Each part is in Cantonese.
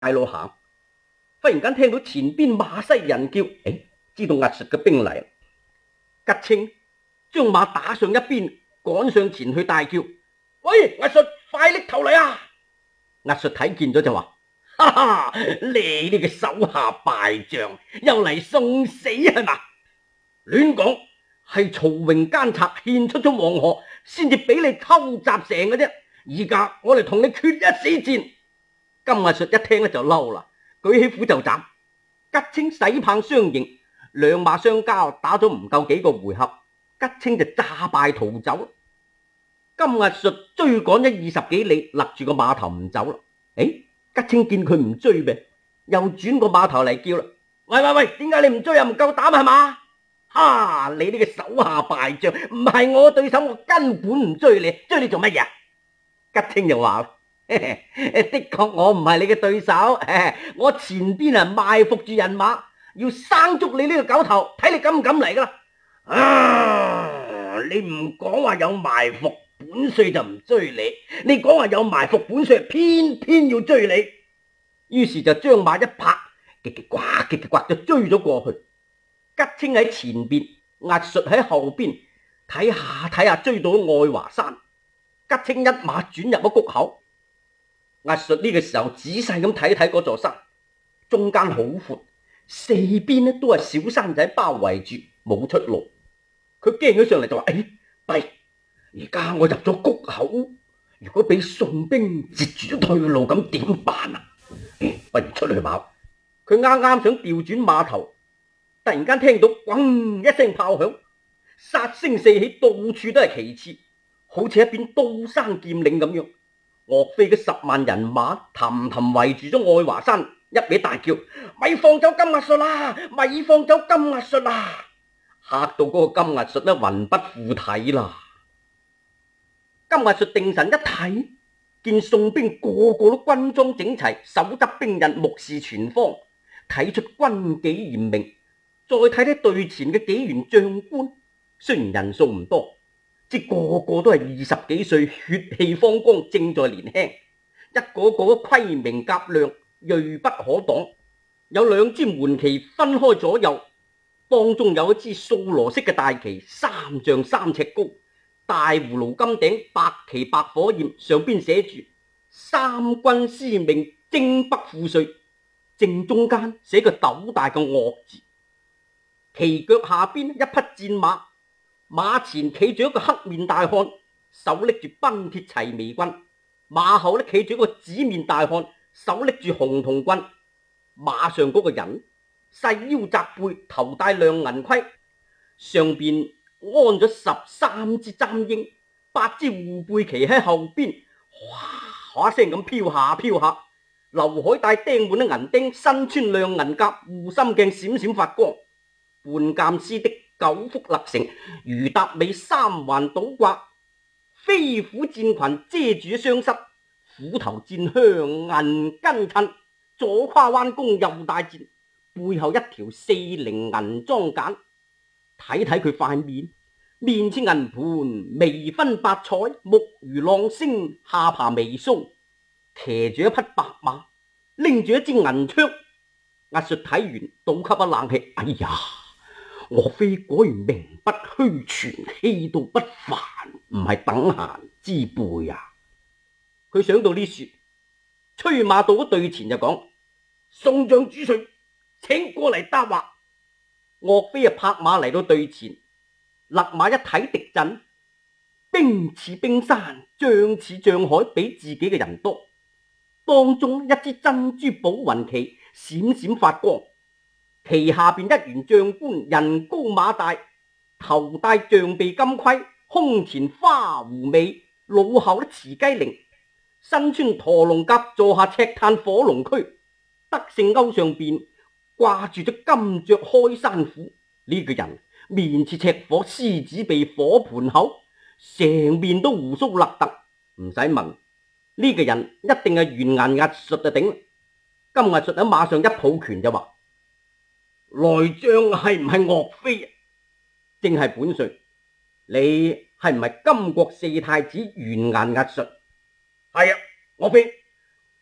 路行，忽然間聽到前邊馬嘶人叫，知道押術嘅兵嚟。吉清將馬打上一邊，趕上前去大叫：喂，押術，快拎頭嚟啊！押術睇見咗就話：哈哈，你呢個手下敗將，又嚟送死係嘛？亂講，係曹榮奸賊獻出咗黃河，先至俾你偷襲成嘅啫。而家我嚟同你決一死戰。金押術一聽咧就嬲啦，舉起斧就斬。吉清洗棒相迎，兩馬相交，打咗唔夠幾個回合，吉清就詐敗逃走。金押術追趕咗20幾里，勒住個碼頭唔走啦。吉清見佢唔追唄，又轉個碼頭嚟叫啦：喂，點解你唔追啊？唔夠膽係嘛？哈！你呢個手下敗將，唔係我對手，我根本唔追你，追你做乜嘢？吉清就話：的確我唔係你嘅對手，我前邊埋伏住人馬，要生捉你呢個狗頭，睇你敢唔敢嚟噶啦！你唔講話有埋伏，本帥就唔追你；你講話有埋伏，本帥偏偏要追你。於是就將馬一拍，嘰嘰呱就追咗過去。吉清喺前邊，押術喺後邊，睇下追到愛華山。吉清一馬轉入咗谷口。押術呢個時候仔細咁睇嗰座山，中間好闊，四邊都係小山仔包圍住，冇出路。佢驚咗上嚟就話：弊！而家我入咗谷口，如果俾宋兵截住咗退路，咁點辦啊？不如出去跑。佢啱啱想調轉碼頭，突然間聽到轟一聲炮響，殺聲四起，到處都係旗幟，好似一片刀山劍嶺咁樣。岳飛嘅10萬人馬氹圍住咗愛華山，一味大叫：咪放走金押術啦！咪放走金押術啦！嚇到嗰個金押術咧魂不附體啦！金押術定神一睇，見宋兵個個都軍裝整齊，手執兵刃，目視前方，睇出軍紀嚴明。再睇睇隊前嘅紀元將官，雖然人數唔多，即個個都係20幾歲，血氣方剛，正在年輕，一個個都規明甲亮，銳不可擋。有2支門旗分開左右，當中有一支掃羅式嘅大旗，3丈3尺高，大葫蘆金頂，白旗白火焰，上邊寫住三軍司命征北賦稅，正中間寫個斗大嘅岳字。旗腳下邊一匹戰馬，馬前企住一個黑面大漢，手拎住奔鐵齊眉棍；馬後咧企住一個紫面大漢，手拎住紅銅棍。馬上嗰個人細腰窄背，頭戴亮銀盔，上邊安咗13支針鷹，8支護背旗喺後邊，嘩嘩聲咁飄下。劉海帶釘滿啲銀釘，身穿亮銀甲，護心鏡閃閃發光。半監絲的9幅勒成，魚搭尾3環倒掛，飛虎戰裙遮住咗雙膝，虎頭箭香銀根襯，左跨彎弓右帶箭，背後一條40銀裝鐧。睇佢塊面，面似銀盤，眉分8彩，目如朗星，下巴微鬆，騎住一匹白馬，拎住一支銀槍。押術睇完倒吸一冷氣，哎呀！岳飛果然名不虛傳，氣度不凡，唔係等閒之輩啊！佢想到呢處，催馬到咗隊前就講：宋將主帥，請過嚟答話。岳飛拍馬嚟到隊前，勒馬一睇敵陣，兵似冰山，將似將海，比自己嘅人多。當中一支珍珠寶雲旗閃閃發光。旗下邊一員將官，人高馬大，頭戴象鼻金盔，胸前花狐尾，腦後持雞翎，身穿駝龍甲，坐下赤炭火龍軀，德勝鈎上邊掛住咗金雀開山虎。呢個人面似赤火，獅子鼻，火盆口，成面都鬍鬚勒突，唔使問，呢個人一定係完顏押術就頂。金押術喺馬上一抱拳就話：來將係唔係岳飛啊？正係本帥。你係唔係金國4太子完顏押術？係啊，岳飛。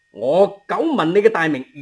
我久聞你嘅大名。